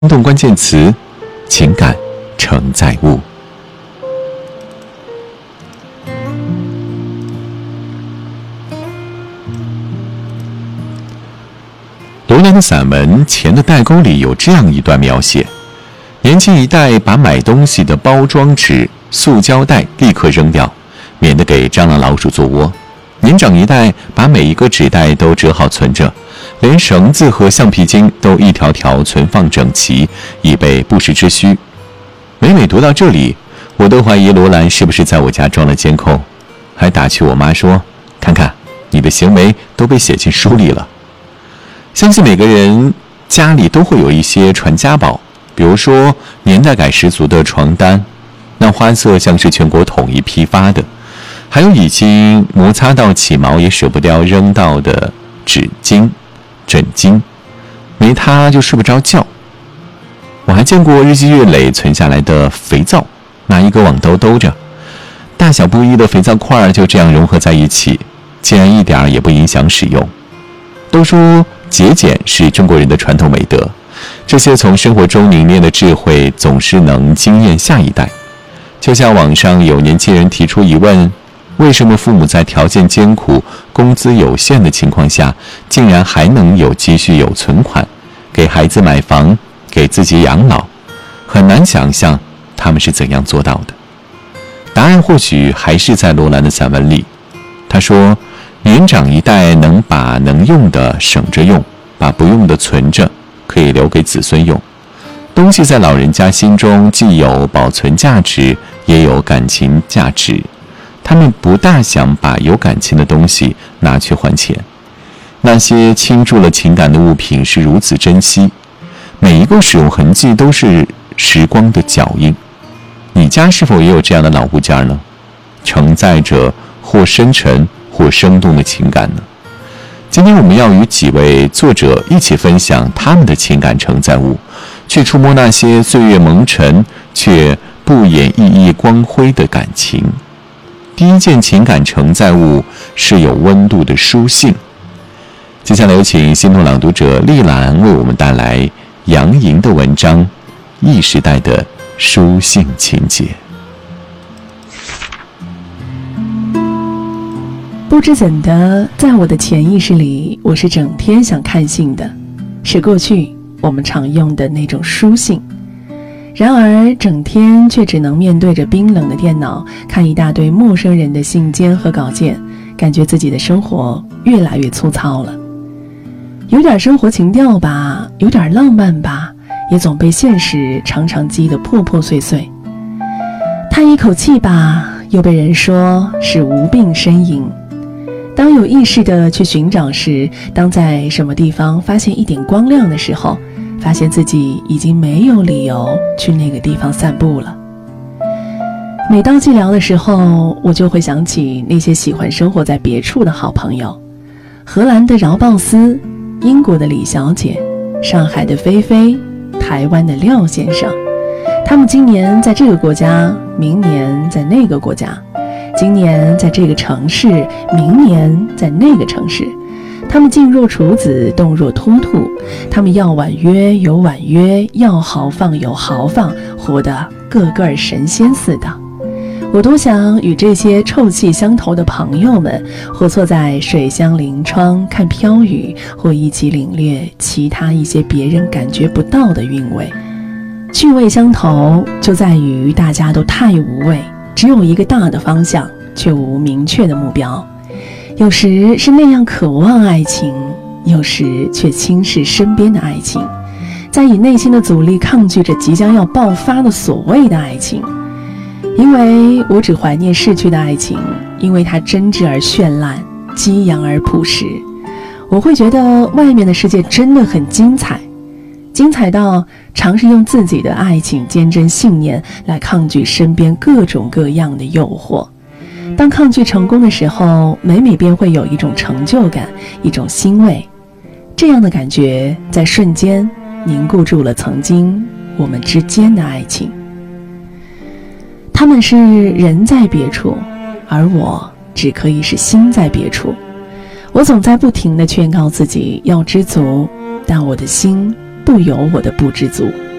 动关键词：情感承载物。罗兰的散文《钱的代沟》里有这样一段描写：年轻一代把买东西的包装纸、塑胶袋立刻扔掉，免得给蟑螂老鼠做窝；年长一代把每一个纸袋都折好存着，连绳子和橡皮筋都一条条存放整齐，以备不时之需。每每读到这里，我都怀疑罗兰是不是在我家装了监控，还打趣我妈说：“看看，你的行为都被写进书里了。”相信每个人家里都会有一些传家宝，比如说年代感十足的床单，那花色像是全国统一批发的，还有已经摩擦到起毛也舍不掉扔到的纸巾、枕巾，没它就睡不着觉。我还见过日积月累存下来的肥皂，拿一个网兜兜着，大小不一的肥皂块就这样融合在一起，竟然一点也不影响使用。都说节俭是中国人的传统美德，这些从生活中凝练的智慧总是能惊艳下一代。就像网上有年轻人提出疑问，为什么父母在条件艰苦、工资有限的情况下，竟然还能有积蓄、有存款，给孩子买房，给自己养老？很难想象他们是怎样做到的。答案或许还是在罗兰的散文里。他说，年长一代能把能用的省着用，把不用的存着，可以留给子孙用。东西在老人家心中既有保存价值，也有感情价值。他们不大想把有感情的东西拿去换钱。那些倾注了情感的物品是如此珍惜，每一个使用痕迹都是时光的脚印。你家是否也有这样的老物件呢？承载着或深沉或生动的情感呢？今天我们要与几位作者一起分享他们的情感承载物，去触摸那些岁月蒙尘却不掩熠熠光辉的感情。第一件情感承载物是有温度的书信。接下来有请心动朗读者丽兰为我们带来杨莹的文章《E时代的书信情节》。 不知怎的，在我的潜意识里，我是整天想看信的，是过去我们常用的那种书信。然而整天却只能面对着冰冷的电脑，看一大堆陌生人的信笺和稿件，感觉自己的生活越来越粗糙了。有点生活情调吧，有点浪漫吧，也总被现实常常击得破破碎碎。叹一口气吧，又被人说是无病呻吟。当有意识地去寻找时，当在什么地方发现一点光亮的时候，发现自己已经没有理由去那个地方散步了。每当寂寥的时候，我就会想起那些喜欢生活在别处的好朋友，荷兰的饶鲍斯，英国的李小姐，上海的菲菲，台湾的廖先生。他们今年在这个国家，明年在那个国家，今年在这个城市，明年在那个城市。他们静若处子，动若脱兔。他们要婉约有婉约，要豪放有豪放，活得个个神仙似的。我多想与这些臭气相投的朋友们，或坐在水乡临窗看飘雨，或一起领略其他一些别人感觉不到的韵味。趣味相投就在于大家都太无味，只有一个大的方向，却无明确的目标。有时是那样渴望爱情，有时却轻视身边的爱情，在以内心的阻力抗拒着即将要爆发的所谓的爱情。因为我只怀念逝去的爱情，因为它真挚而绚烂，激扬而朴实。我会觉得外面的世界真的很精彩，精彩到尝试用自己的爱情坚贞信念来抗拒身边各种各样的诱惑。当抗拒成功的时候，每便会有一种成就感，一种欣慰。这样的感觉在瞬间凝固住了曾经我们之间的爱情。他们是人在别处，而我只可以是心在别处。我总在不停地劝告自己要知足，但我的心不由我的不知足。